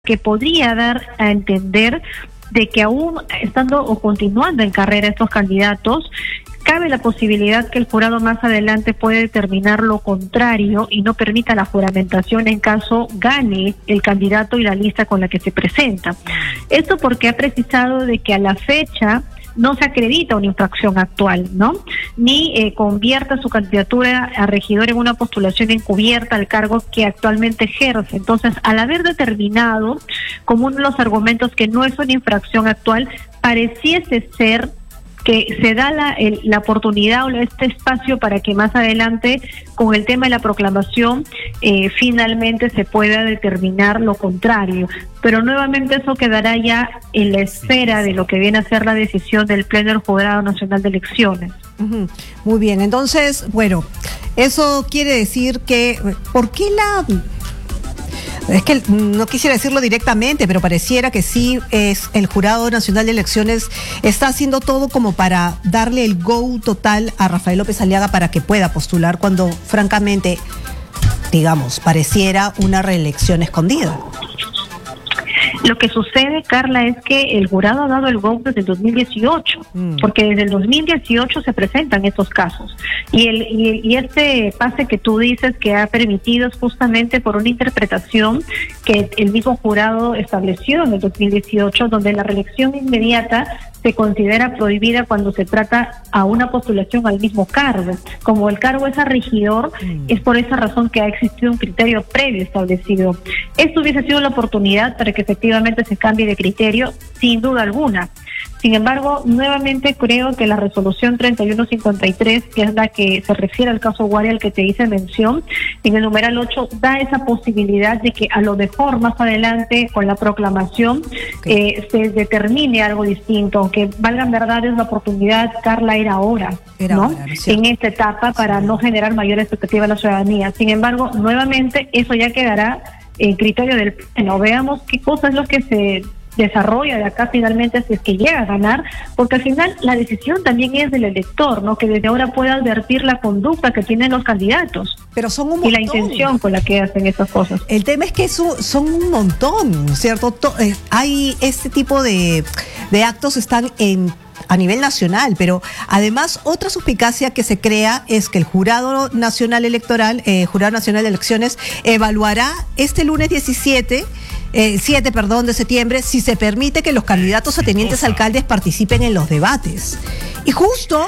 que podría dar a entender de que aún estando o continuando en carrera estos candidatos, cabe la posibilidad que el jurado más adelante puede determinar lo contrario y no permita la juramentación en caso gane el candidato y la lista con la que se presenta. Esto porque ha precisado de que a la fecha no se acredita una infracción actual, ¿no? Ni convierta su candidatura a regidor en una postulación encubierta al cargo que actualmente ejerce. Entonces, al haber determinado como uno de los argumentos que no es una infracción actual, pareciese ser que se da la oportunidad o este espacio para que más adelante con el tema de la proclamación finalmente se pueda determinar lo contrario, pero nuevamente eso quedará ya en la espera de lo que viene a ser la decisión del Pleno del Jurado Nacional de Elecciones. Muy bien, entonces, bueno, eso quiere decir que, ¿por qué es que no quisiera decirlo directamente, pero pareciera que sí es el Jurado Nacional de Elecciones está haciendo todo como para darle el go total a Rafael López Aliaga para que pueda postular cuando francamente, digamos, pareciera una reelección escondida? Lo que sucede, Carla, es que el jurado ha dado el go desde el 2018, porque desde el 2018 se presentan estos casos. Y este pase que tú dices que ha permitido es justamente por una interpretación que el mismo jurado estableció en el 2018, donde la reelección inmediata se considera prohibida cuando se trata a una postulación al mismo cargo. Como el cargo es a regidor, es por esa razón que ha existido un criterio previo establecido. Esto hubiese sido la oportunidad para que efectivamente se cambie de criterio, sin duda alguna. Sin embargo, nuevamente creo que la resolución 3153, que es la que se refiere al caso Guaria, al que te hice mención, en el numeral 8, da esa posibilidad de que a lo mejor más adelante, con la proclamación, se determine algo distinto, aunque valgan verdades, la oportunidad, Carla, era ahora, ¿no? En esta etapa, para no generar mayor expectativa a la ciudadanía. Sin embargo, nuevamente, eso ya quedará en criterio del Pleno. Veamos qué cosa es lo que se desarrolla de acá finalmente, si es que llega a ganar, porque al final la decisión también es del elector, ¿no? Que desde ahora pueda advertir la conducta que tienen los candidatos. Pero son un montón. Y la intención con la que hacen esas cosas. El tema es que son un montón, ¿cierto? Hay este tipo de actos están a nivel nacional, pero además otra suspicacia que se crea es que el Jurado Nacional Electoral, Jurado Nacional de Elecciones, evaluará este lunes 7 de septiembre si se permite que los candidatos a tenientes alcaldes participen en los debates. Y justo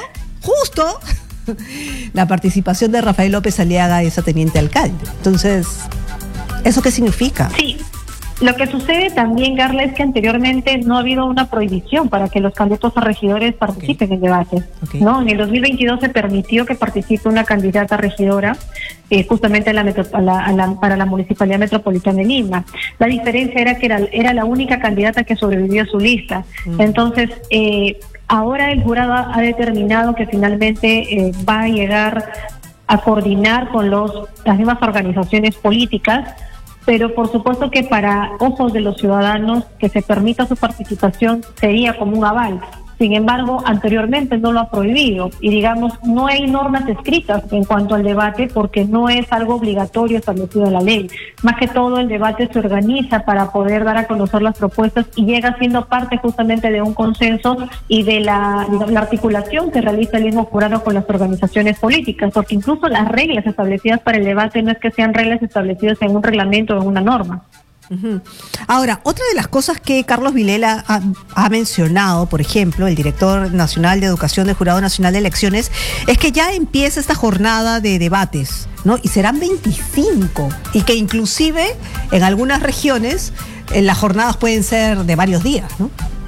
la participación de Rafael López Aliaga es a teniente alcalde. Entonces, ¿eso qué significa? Sí. Lo que sucede también, Carla, es que anteriormente no ha habido una prohibición para que los candidatos a regidores participen en debates, ¿no? En el 2022 se permitió que participe una candidata regidora justamente para la Municipalidad Metropolitana de Lima. La diferencia era que era la única candidata que sobrevivió a su lista. Entonces, ahora el jurado ha determinado que finalmente va a llegar a coordinar con las mismas organizaciones políticas, pero por supuesto que para ojos de los ciudadanos que se permita su participación sería como un aval. Sin embargo, anteriormente no lo ha prohibido y digamos, no hay normas escritas en cuanto al debate porque no es algo obligatorio establecido en la ley. Más que todo el debate se organiza para poder dar a conocer las propuestas y llega siendo parte justamente de un consenso y de la articulación que realiza el mismo jurado con las organizaciones políticas, porque incluso las reglas establecidas para el debate no es que sean reglas establecidas en un reglamento o en una norma. Ahora, otra de las cosas que Carlos Vilela ha mencionado, por ejemplo, el director nacional de educación del Jurado Nacional de Elecciones, es que ya empieza esta jornada de debates, ¿no? Y serán 25, y que inclusive en algunas regiones las jornadas pueden ser de varios días, ¿no?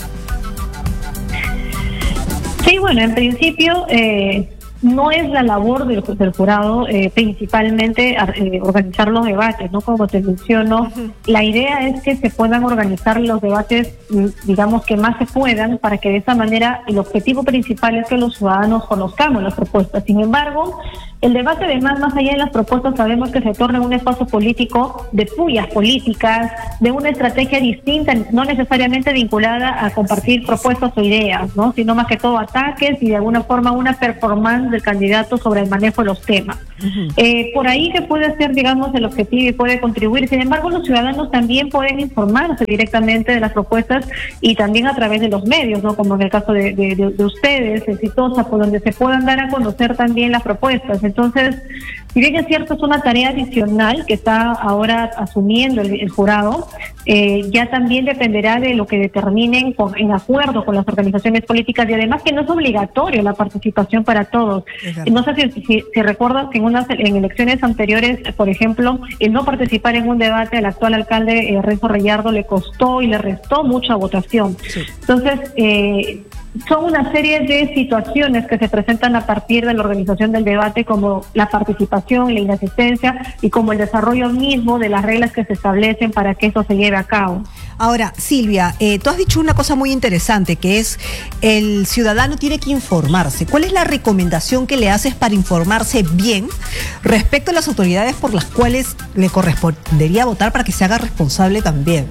Sí, bueno, en principio no es la labor del jurado principalmente organizar los debates, ¿no? Como te menciono, la idea es que se puedan organizar los debates, digamos, que más se puedan, para que de esa manera el objetivo principal es que los ciudadanos conozcamos las propuestas. Sin embargo, el debate, además, más allá de las propuestas, sabemos que se torna un espacio político de pullas políticas, de una estrategia distinta, no necesariamente vinculada a compartir propuestas o ideas, ¿no? Sino más que todo ataques y de alguna forma una performance ciudadanos del candidato sobre el manejo de los temas. Por ahí que puede ser, digamos, el objetivo y puede contribuir. Sin embargo, los ciudadanos también pueden informarse directamente de las propuestas y también a través de los medios, ¿no? Como en el caso de ustedes, Exitosa, por donde se puedan dar a conocer también las propuestas. Entonces, si bien es cierto, es una tarea adicional que está ahora asumiendo el jurado, ya también dependerá de lo que determinen en acuerdo con las organizaciones políticas, y además que no es obligatorio la participación para todos. No sé si recuerdan que en elecciones anteriores, por ejemplo, el no participar en un debate al actual alcalde Renzo Reyardo le costó y le restó mucha votación. Sí. Entonces, son una serie de situaciones que se presentan a partir de la organización del debate, como la participación, la inasistencia y como el desarrollo mismo de las reglas que se establecen para que eso se lleve a cabo. Ahora, Silvia, tú has dicho una cosa muy interesante, que es el ciudadano tiene que informarse. ¿Cuál es la recomendación que le haces para informarse bien respecto a las autoridades por las cuales le correspondería votar para que se haga responsable también?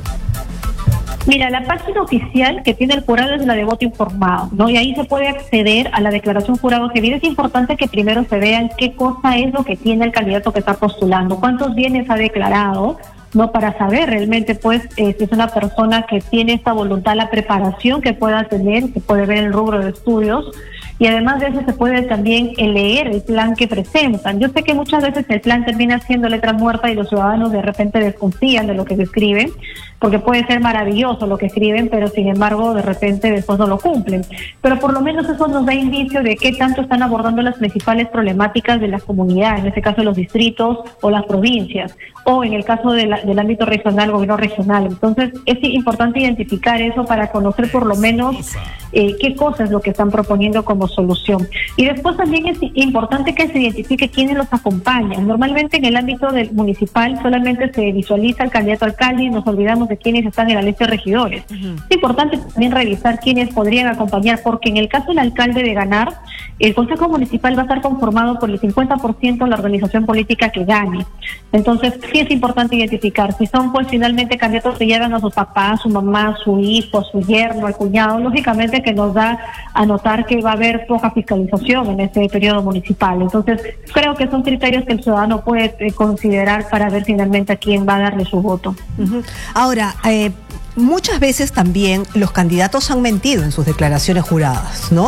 Mira, la página oficial que tiene el jurado es la de voto informado, ¿no? Y ahí se puede acceder a la declaración jurado civil. Es importante que primero se vean qué cosa es lo que tiene el candidato que está postulando, cuántos bienes ha declarado, ¿no? Para saber realmente, pues, si es una persona que tiene esta voluntad, la preparación que pueda tener, que puede ver el rubro de estudios. Y además de eso se puede también leer el plan que presentan. Yo sé que muchas veces el plan termina siendo letra muerta y los ciudadanos de repente desconfían de lo que se escribe, porque puede ser maravilloso lo que escriben, pero sin embargo de repente después no lo cumplen. Pero por lo menos eso nos da indicio de qué tanto están abordando las principales problemáticas de la comunidad, en este caso los distritos o las provincias, o en el caso del ámbito regional, gobierno regional. Entonces es importante identificar eso para conocer por lo menos qué cosa es lo que están proponiendo como solución. Y después también es importante que se identifique quiénes los acompañan. Normalmente en el ámbito del municipal solamente se visualiza el candidato alcalde y nos olvidamos de quiénes están en la lista de regidores. Es importante también revisar quiénes podrían acompañar, porque en el caso del alcalde de ganar, el Consejo Municipal va a estar conformado por el 50% de la organización política que gane. Entonces sí es importante identificar si son pues finalmente candidatos que llevan a su papá, su mamá, su hijo, su yerno, al cuñado. Lógicamente que nos da a notar que va a haber poca fiscalización en este periodo municipal. Entonces creo que son criterios que el ciudadano puede considerar para ver finalmente a quién va a darle su voto. Ahora, muchas veces también los candidatos han mentido en sus declaraciones juradas, ¿no?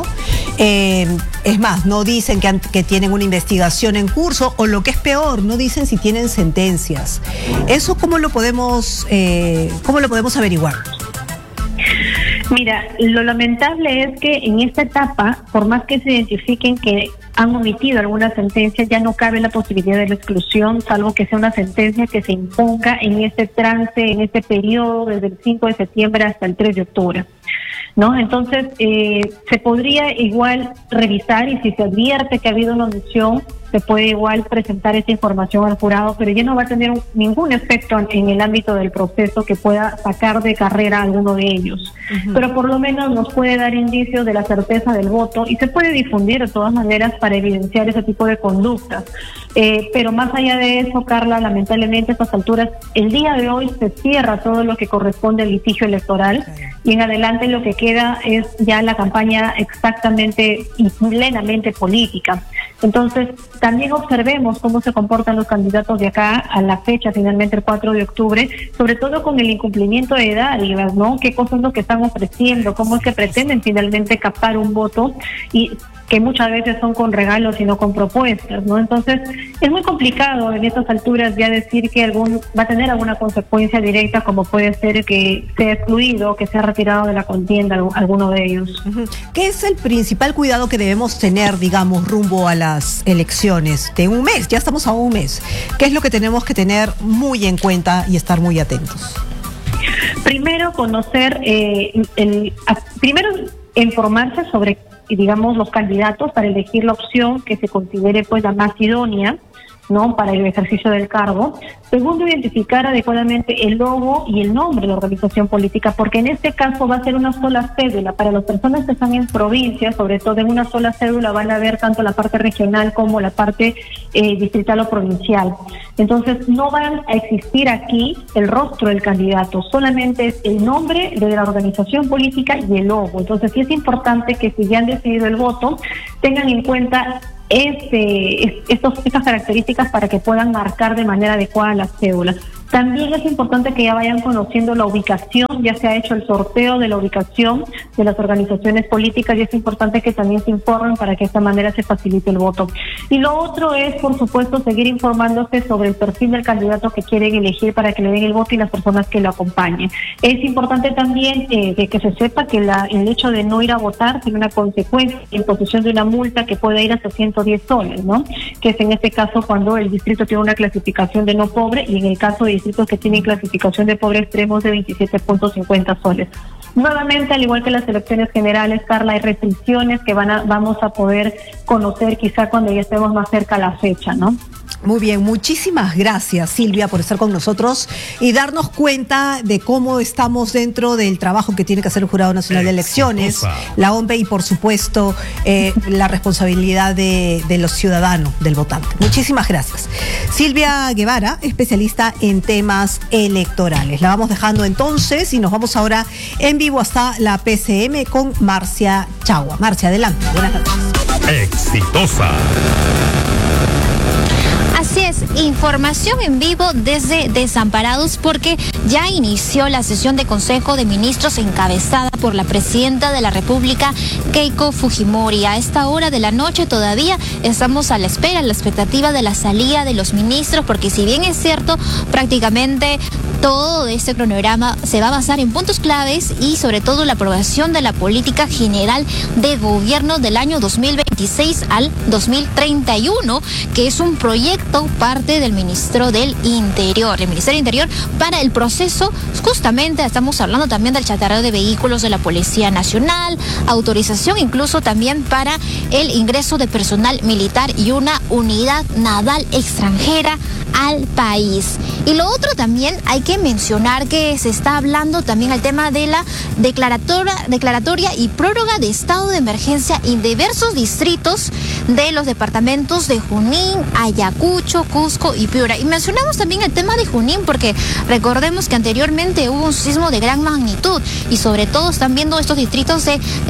Es más, no dicen que tienen una investigación en curso, o lo que es peor, no dicen si tienen sentencias. ¿Eso cómo lo podemos averiguar? Mira, lo lamentable es que en esta etapa, por más que se identifiquen que han omitido alguna sentencia, ya no cabe la posibilidad de la exclusión, salvo que sea una sentencia que se imponga en este trance, en este periodo, desde el 5 de septiembre hasta el 3 de octubre. ¿No? Entonces, se podría igual revisar, y si se advierte que ha habido una omisión, se puede igual presentar esa información al jurado, pero ya no va a tener ningún efecto en el ámbito del proceso que pueda sacar de carrera a alguno de ellos. Pero por lo menos nos puede dar indicios de la certeza del voto, y se puede difundir de todas maneras para evidenciar ese tipo de conductas. Pero más allá de eso, Carla, lamentablemente a estas alturas, el día de hoy se cierra todo lo que corresponde al litigio electoral, y en adelante lo que queda es ya la campaña exactamente y plenamente política. Entonces, también observemos cómo se comportan los candidatos de acá a la fecha, finalmente el 4 de octubre, sobre todo con el incumplimiento de dádivas, ¿no? ¿Qué cosas es lo que están ofreciendo? ¿Cómo es que pretenden finalmente captar un voto? Y que muchas veces son con regalos y no con propuestas, ¿no? Entonces, es muy complicado en estas alturas ya decir que va a tener alguna consecuencia directa, como puede ser que sea excluido, que sea retirado de la contienda alguno de ellos. ¿Qué es el principal cuidado que debemos tener, digamos, rumbo a las elecciones de un mes? Ya estamos a un mes. ¿Qué es lo que tenemos que tener muy en cuenta y estar muy atentos? Primero, conocer, primero informarse sobre, digamos, los candidatos para elegir la opción que se considere pues la más idónea, ¿no?, para el ejercicio del cargo. Segundo, identificar adecuadamente el logo y el nombre de la organización política, porque en este caso va a ser una sola cédula. Para las personas que están en provincias, sobre todo en una sola cédula, van a ver tanto la parte regional como la parte distrital o provincial. Entonces, no van a existir aquí el rostro del candidato, solamente es el nombre de la organización política y el logo. Entonces, sí es importante que si ya han decidido el voto, tengan en cuenta estas características para que puedan marcar de manera adecuada las cédulas. También es importante que ya vayan conociendo la ubicación, ya se ha hecho el sorteo de la ubicación de las organizaciones políticas y es importante que también se informen para que de esta manera se facilite el voto. Y lo otro es, por supuesto, seguir informándose sobre el perfil del candidato que quieren elegir para que le den el voto y las personas que lo acompañen. Es importante también de que se sepa que el hecho de no ir a votar tiene una consecuencia, imposición de una multa que puede ir hasta 110 soles, ¿no? Que es en este caso cuando el distrito tiene una clasificación de no pobre y en el caso de distritos que tienen clasificación de pobre extremos de 27.50 soles. Nuevamente, al igual que las elecciones generales, Carla, hay restricciones que vamos a poder conocer quizá cuando ya estemos más cerca a la fecha, ¿no? Muy bien, muchísimas gracias, Silvia, por estar con nosotros y darnos cuenta de cómo estamos dentro del trabajo que tiene que hacer el Jurado Nacional de Elecciones, la OMPE y, por supuesto, la responsabilidad de los ciudadanos, del votante. Muchísimas gracias. Silvia Guevara, especialista en temas electorales. La vamos dejando entonces y nos vamos ahora en vivo hasta la PCM con Marcia Chagua. Marcia, adelante. Buenas noches. Exitosa. Así es, información en vivo desde Desamparados porque ya inició la sesión de Consejo de Ministros encabezada por la Presidenta de la República, Keiko Fujimori. A esta hora de la noche todavía estamos a la espera, a la expectativa de la salida de los ministros, porque si bien es cierto, prácticamente todo este cronograma se va a basar en puntos claves y sobre todo la aprobación de la política general de gobierno del año 2026 al 2031, que es un proyecto parte del Ministerio del Interior, para el proceso. Justamente estamos hablando también del chatarreo de vehículos de la Policía Nacional, autorización incluso también para el ingreso de personal militar y una unidad naval extranjera al país. Y lo otro también hay que mencionar que se está hablando también el tema de la declaratoria y prórroga de estado de emergencia en diversos distritos de los departamentos de Junín, Ayacucho, Cusco y Piura. Y mencionamos también el tema de Junín porque recordemos que anteriormente hubo un sismo de gran magnitud y sobre todo están viendo estos distritos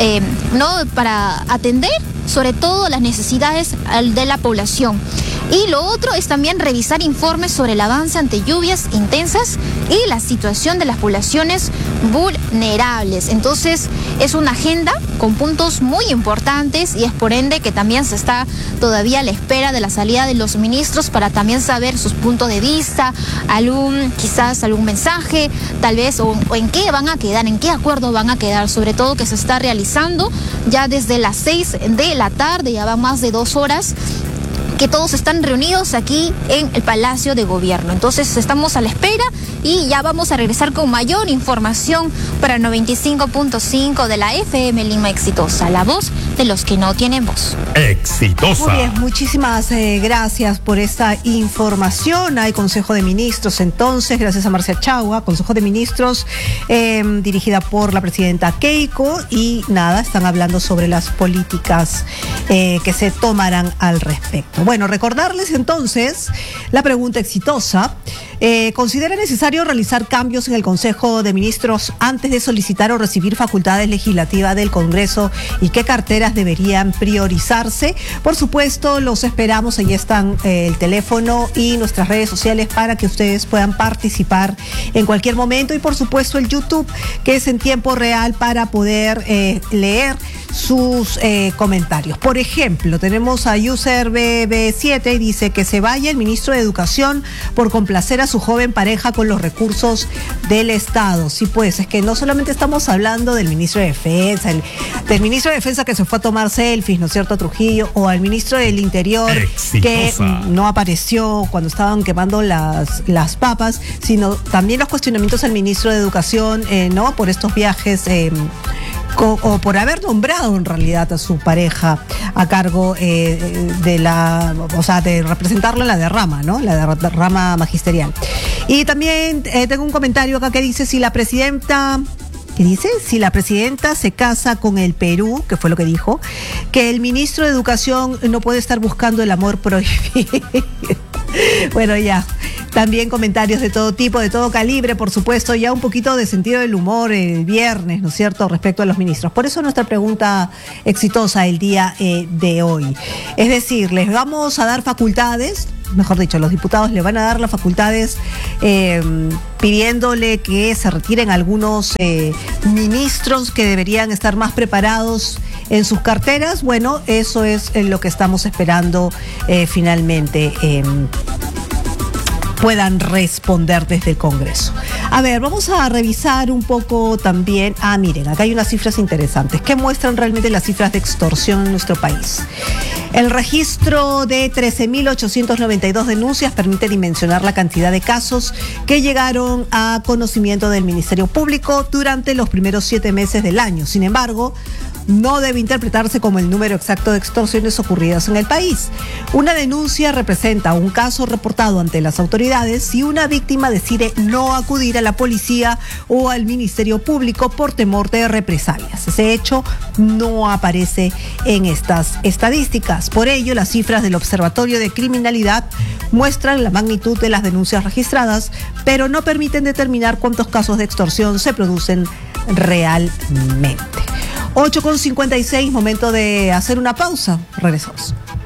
para atender sobre todo las necesidades de la población. Y lo otro es también revisar informes sobre el avance ante lluvias intensas y la situación de las poblaciones vulnerables. Entonces es una agenda con puntos muy importantes y es por ende que también se está todavía a la espera de la salida de los ministros para también saber sus puntos de vista, quizás algún mensaje, tal vez, o en qué van a quedar, en qué acuerdo van a quedar, sobre todo que se está realizando ya desde las 6 de la tarde, ya va más de 2 horas, que todos están reunidos aquí en el Palacio de Gobierno. Entonces estamos a la espera y ya vamos a regresar con mayor información para 95.5 de la FM Lima Exitosa, la voz de los que no tienen voz. Exitosa. Muy bien, muchísimas gracias por esta información. Hay Consejo de Ministros entonces, gracias a Marcia Chagua, Consejo de Ministros dirigida por la presidenta Keiko y nada, están hablando sobre las políticas que se tomarán al respecto. Bueno, recordarles entonces la pregunta exitosa. ¿Considera necesario realizar cambios en el Consejo de Ministros antes de solicitar o recibir facultades legislativas del Congreso y qué carteras deberían priorizarse? Por supuesto, los esperamos. Ahí están el teléfono y nuestras redes sociales para que ustedes puedan participar en cualquier momento y por supuesto el YouTube, que es en tiempo real para poder leer sus comentarios. Por ejemplo, tenemos a User BB7 y dice que se vaya el ministro de Educación por complacer a su joven pareja con los recursos del Estado. Sí, pues, es que no solamente estamos hablando del ministro de Defensa, del ministro de Defensa que se fue a tomar selfies, ¿no es cierto?, a Trujillo, o al ministro del Interior que no apareció cuando estaban quemando las papas, sino también los cuestionamientos al ministro de Educación, ¿no?, por estos viajes o por haber nombrado en realidad a su pareja a cargo de representarlo en la derrama, ¿no? La derrama magisterial. Y también tengo un comentario acá que dice, si la presidenta se casa con el Perú, que fue lo que dijo, que el ministro de Educación no puede estar buscando el amor prohibido. Bueno, ya. También comentarios de todo tipo, de todo calibre, por supuesto, ya un poquito de sentido del humor el viernes, ¿no es cierto?, respecto a los ministros. Por eso nuestra pregunta exitosa el día de hoy. Es decir, les vamos a dar facultades, mejor dicho, los diputados le van a dar las facultades pidiéndole que se retiren algunos ministros que deberían estar más preparados en sus carteras. Bueno, eso es lo que estamos esperando finalmente puedan responder desde el Congreso. A ver, vamos a revisar un poco también. Miren, acá hay unas cifras interesantes que muestran realmente las cifras de extorsión en nuestro país. El registro de 13.892 denuncias permite dimensionar la cantidad de casos que llegaron a conocimiento del Ministerio Público durante los primeros 7 meses del año. Sin embargo, no debe interpretarse como el número exacto de extorsiones ocurridas en el país. Una denuncia representa un caso reportado ante las autoridades si una víctima decide no acudir a la policía o al Ministerio Público por temor de represalias. Ese hecho no aparece en estas estadísticas. Por ello, las cifras del Observatorio de Criminalidad muestran la magnitud de las denuncias registradas, pero no permiten determinar cuántos casos de extorsión se producen realmente. 8:56, momento de hacer una pausa. Regresamos.